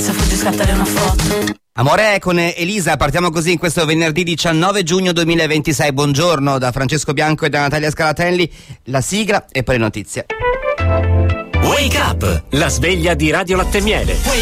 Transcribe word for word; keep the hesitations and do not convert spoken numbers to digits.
Elisa, fuggi, scattare una foto. Amore con Elisa, partiamo così in questo venerdì diciannove giugno duemilaventisei. Buongiorno da Francesco Bianco e da Natalia Scalatelli, la sigla e poi le notizie. Wake up, la sveglia di Radio Latte Miele.